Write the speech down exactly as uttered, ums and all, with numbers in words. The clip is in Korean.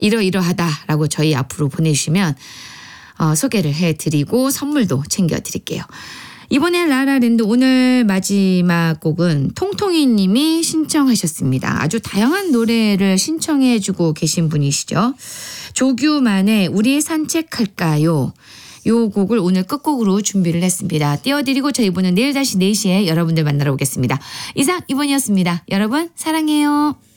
이러이러하다라고 저희 앞으로 보내주시면 어, 소개를 해드리고 선물도 챙겨드릴게요. 이번엔 라라랜드 오늘 마지막 곡은 통통이 님이 신청하셨습니다. 아주 다양한 노래를 신청해주고 계신 분이시죠. 조규만의 우리 산책할까요? 요 곡을 오늘 끝곡으로 준비를 했습니다. 띄워드리고 저희 분은 내일 다시 네 시에 여러분들 만나러 오겠습니다. 이상 이번이었습니다. 여러분 사랑해요.